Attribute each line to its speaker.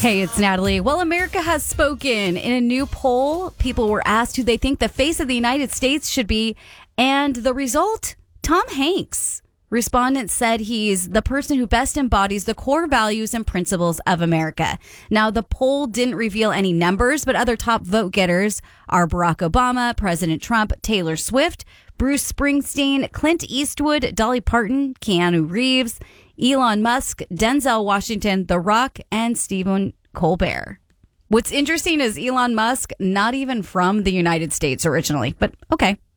Speaker 1: Hey, it's Natalie. Well, America has spoken. In a new poll, people were asked who they think the face of the United States should be, and the result? Tom Hanks. Respondents said he's the person who best embodies the core values and principles of America. Now, the poll didn't reveal any numbers, but other top vote getters are Barack Obama, President Trump, Taylor Swift, Bruce Springsteen, Clint Eastwood, Dolly Parton, Keanu Reeves, Elon Musk, Denzel Washington, The Rock, and Stephen Colbert. What's interesting is Elon Musk, not even from the United States originally, but okay.